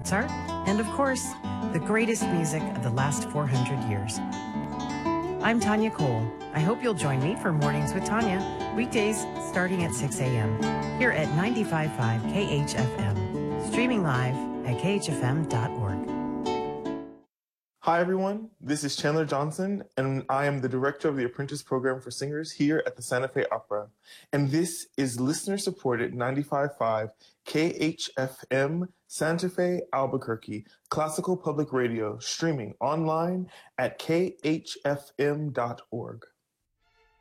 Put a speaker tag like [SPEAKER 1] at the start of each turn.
[SPEAKER 1] Mozart, and of course, the greatest music of the last 400 years. I'm Tanya Cole. I hope you'll join me for Mornings with Tanya, weekdays starting at 6 a.m. here at 95.5 KHFM, streaming live at khfm.org.
[SPEAKER 2] Hi, everyone. This is Chandler Johnson, and I am the director of the Apprentice Program for Singers here at the Santa Fe Opera. And this is listener-supported 95.5 KHFM Santa Fe, Albuquerque, classical public radio, streaming online at khfm.org.